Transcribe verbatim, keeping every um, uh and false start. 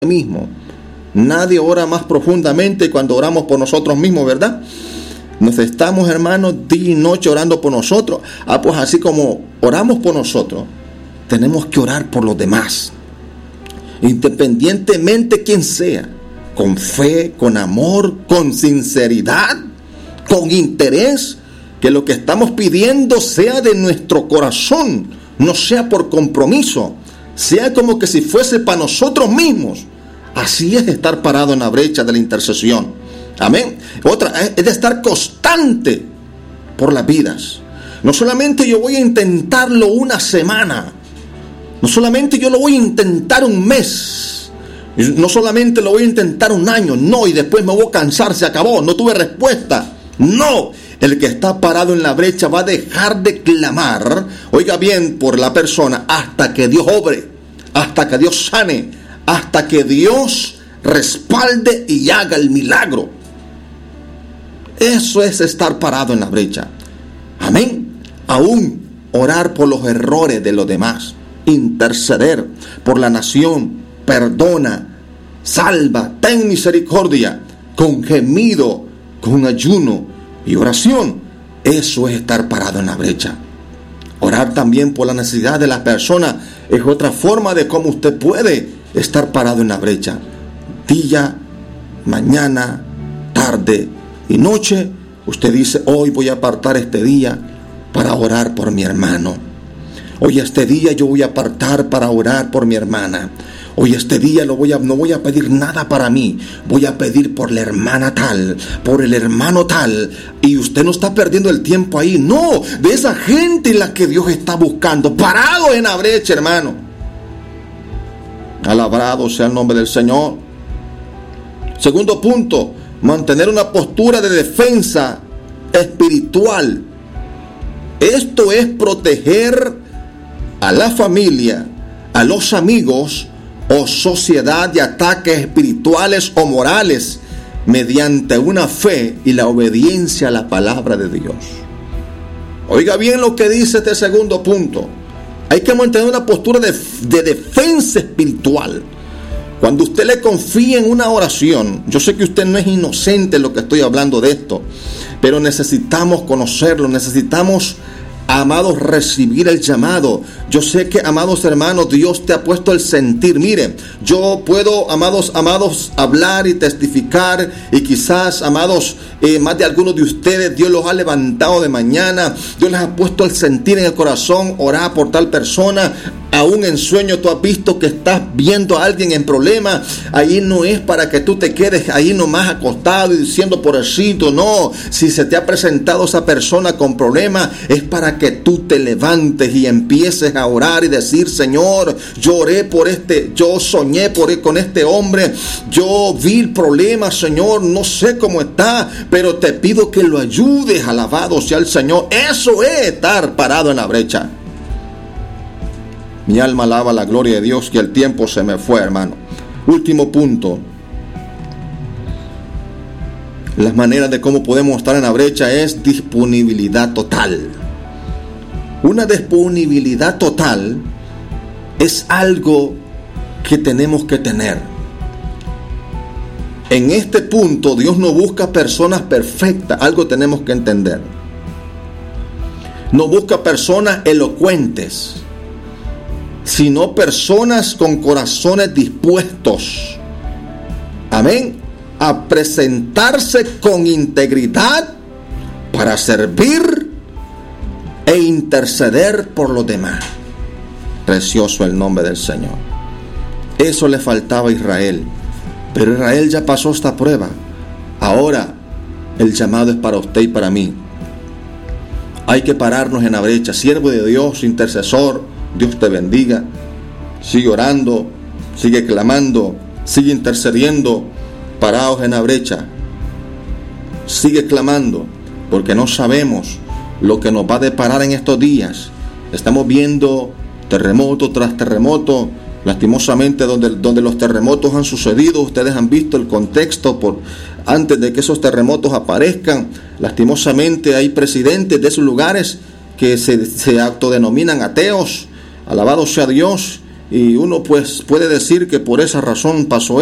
mismo. Nadie ora más profundamente cuando oramos por nosotros mismos, ¿verdad? Nos estamos, hermanos, día y noche orando por nosotros. Ah, pues así como oramos por nosotros, tenemos que orar por los demás. Independientemente quien sea, con fe, con amor, con sinceridad, con interés, que lo que estamos pidiendo sea de nuestro corazón, no sea por compromiso, sea como que si fuese para nosotros mismos. Así es estar parado en la brecha de la intercesión. Amén. Otra es de estar constante por las vidas. No solamente yo voy a intentarlo una semana, no solamente yo lo voy a intentar un mes, no solamente lo voy a intentar un año, no, y después me voy a cansar, se acabó, no tuve respuesta. No, el que está parado en la brecha va a dejar de clamar, oiga bien, por la persona hasta que Dios obre, hasta que Dios sane, hasta que Dios respalde y haga el milagro. Eso es estar parado en la brecha. Amén. Aún orar por los errores de los demás, interceder por la nación, perdona, salva, ten misericordia, con gemido, con ayuno y oración. Eso es estar parado en la brecha. Orar también por la necesidad de las personas es otra forma de cómo usted puede estar parado en la brecha. Día, mañana, tarde y noche, usted dice: hoy voy a apartar este día para orar por mi hermano. Hoy este día yo voy a apartar para orar por mi hermana. Hoy este día lo voy a, no voy a pedir nada para mí, voy a pedir por la hermana tal, por el hermano tal. Y usted no está perdiendo el tiempo ahí, no, de esa gente en la que Dios está buscando, parado en la brecha, hermano. Alabado sea el nombre del Señor. Segundo punto, mantener una postura de defensa espiritual. Esto es proteger a la familia, a los amigos o sociedad de ataques espirituales o morales mediante una fe y la obediencia a la palabra de Dios. Oiga bien lo que dice este segundo punto. Hay que mantener una postura de, de defensa espiritual. Cuando usted le confía en una oración, yo sé que usted no es inocente en lo que estoy hablando de esto, pero necesitamos conocerlo, necesitamos, amados, recibir el llamado. Yo sé que, amados hermanos, Dios te ha puesto el sentir. Mire, yo puedo, amados, amados, hablar y testificar, y quizás, amados, eh, más de algunos de ustedes, Dios los ha levantado de mañana, Dios les ha puesto el sentir en el corazón, orar por tal persona. Aún en sueño tú has visto que estás viendo a alguien en problema. Ahí no es para que tú te quedes ahí nomás acostado y diciendo pobrecito, no. Si se te ha presentado esa persona con problemas, es para que tú te levantes y empieces a orar y decir: Señor, yo oré por este, yo soñé por con este hombre, yo vi el problema, Señor, no sé cómo está, pero te pido que lo ayudes. Alabado sea el Señor. Eso es estar parado en la brecha. Mi alma alaba la gloria de Dios, que el tiempo se me fue, hermano. Último punto. Las maneras de cómo podemos estar en la brecha es disponibilidad total. Una disponibilidad total es algo que tenemos que tener. En este punto, Dios no busca personas perfectas. Algo tenemos que entender. No busca personas elocuentes, sino personas con corazones dispuestos, amén, a presentarse con integridad para servir e interceder por los demás. Precioso el nombre del Señor. Eso le faltaba a Israel, pero Israel ya pasó esta prueba. Ahora el llamado es para usted y para mí. Hay que pararnos en la brecha. Siervo de Dios, intercesor, Dios te bendiga. Sigue orando, sigue clamando, sigue intercediendo, parados en la brecha. Sigue clamando, porque no sabemos lo que nos va a deparar en estos días. Estamos viendo terremoto tras terremoto. Lastimosamente, donde, donde los terremotos han sucedido, ustedes han visto el contexto. Por antes de que esos terremotos aparezcan, lastimosamente hay presidentes de esos lugares que se, se autodenominan ateos. Alabado sea Dios. y uno pues puede decir que por esa razón pasó